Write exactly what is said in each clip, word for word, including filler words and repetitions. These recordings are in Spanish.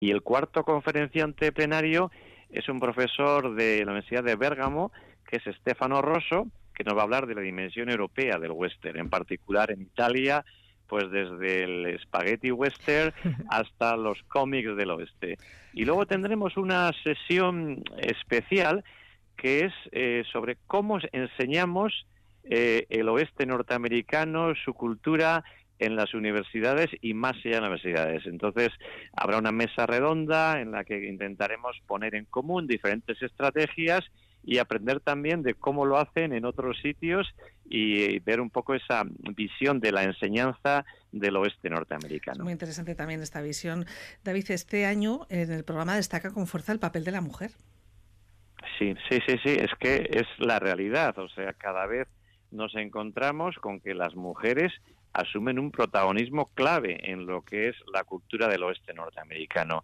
Y el cuarto conferenciante plenario es un profesor de la Universidad de Bérgamo, que es Stefano Rosso, que nos va a hablar de la dimensión europea del western, en particular en Italia, pues desde el spaghetti western hasta los cómics del oeste. Y luego tendremos una sesión especial que es eh, sobre cómo enseñamos eh, el oeste norteamericano, su cultura en las universidades y más allá de las universidades. Entonces, habrá una mesa redonda en la que intentaremos poner en común diferentes estrategias y aprender también de cómo lo hacen en otros sitios y ver un poco esa visión de la enseñanza del oeste norteamericano. Es muy interesante también esta visión. David, este año en el programa destaca con fuerza el papel de la mujer. Sí, sí, sí, sí, es que es la realidad. O sea, cada vez nos encontramos con que las mujeres asumen un protagonismo clave en lo que es la cultura del oeste norteamericano.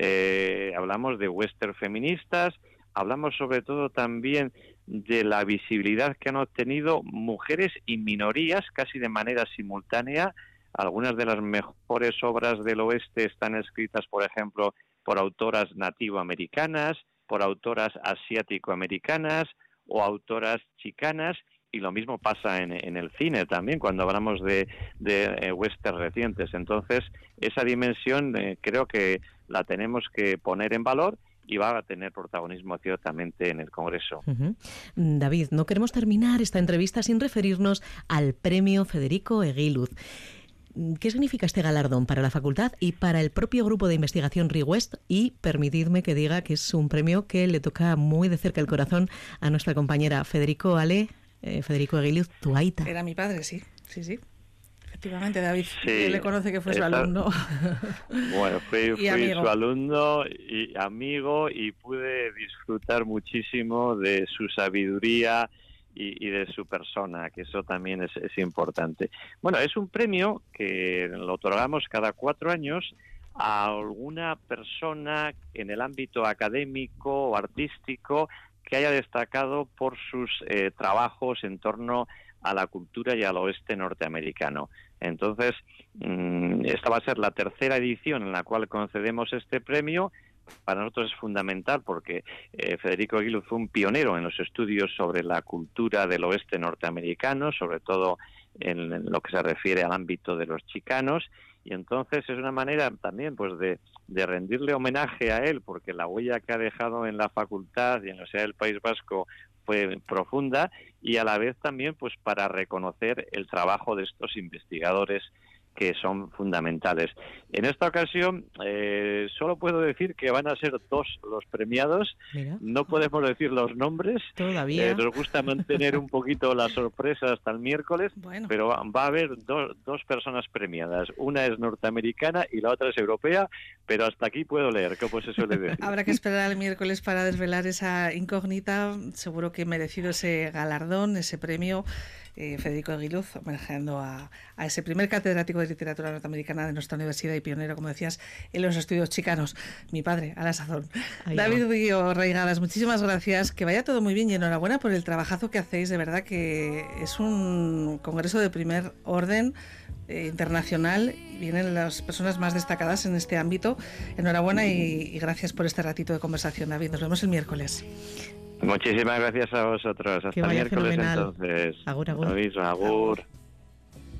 Eh, hablamos de western feministas, hablamos sobre todo también de la visibilidad que han obtenido mujeres y minorías casi de manera simultánea. Algunas de las mejores obras del oeste están escritas, por ejemplo, por autoras nativoamericanas, por autoras asiático-americanas o autoras chicanas, y lo mismo pasa en, en el cine también, cuando hablamos de, de eh, westerns recientes. Entonces, esa dimensión eh, creo que la tenemos que poner en valor y va a tener protagonismo ciertamente en el Congreso. Uh-huh. David, no queremos terminar esta entrevista sin referirnos al premio Federico Egiluz. ¿Qué significa este galardón para la facultad y para el propio grupo de investigación RIWEST? Y permitidme que diga que es un premio que le toca muy de cerca el corazón a nuestra compañera Federico Ale, eh, Federico Egiluz, tu aita. Era mi padre, sí, sí, sí. Efectivamente, David, sí, le conoce que fue esa, su alumno. Bueno, fui, fui amigo. su alumno y amigo y pude disfrutar muchísimo de su sabiduría y, y de su persona, que eso también es, es importante. Bueno, es un premio que lo otorgamos cada cuatro años a alguna persona en el ámbito académico o artístico que haya destacado por sus eh, trabajos en torno a la cultura y al oeste norteamericano. Entonces, mmm, esta va a ser la tercera edición en la cual concedemos este premio. Para nosotros es fundamental porque eh, Federico Egiluz fue un pionero en los estudios sobre la cultura del oeste norteamericano, sobre todo en, en lo que se refiere al ámbito de los chicanos, y entonces es una manera también pues de, de rendirle homenaje a él, porque la huella que ha dejado en la facultad y en la Universidad del País Vasco fue profunda, y a la vez también pues para reconocer el trabajo de estos investigadores que son fundamentales. En esta ocasión eh, solo puedo decir que van a ser dos los premiados. Mira. No podemos decir los nombres. Todavía. Eh, nos gusta mantener un poquito la sorpresa hasta el miércoles, bueno. pero va a haber do, dos personas premiadas. Una es norteamericana y la otra es europea, pero hasta aquí puedo leer, como se suele decir. Habrá que esperar al miércoles para desvelar esa incógnita. Seguro que merecido ese galardón, ese premio. Eh, Federico Egiluz, homenajeando a, a ese primer catedrático de literatura norteamericana de nuestra universidad y pionero, como decías, en los estudios chicanos, mi padre, a la sazón. Ahí David Guío Reigadas, muchísimas gracias, que vaya todo muy bien y enhorabuena por el trabajazo que hacéis, de verdad que es un congreso de primer orden eh, internacional, vienen las personas más destacadas en este ámbito. Enhorabuena y, y gracias por este ratito de conversación, David, nos vemos el miércoles. Muchísimas gracias a vosotros. Hasta que vaya miércoles fenomenal. Entonces. Agur, agur. Aviso, agur. agur.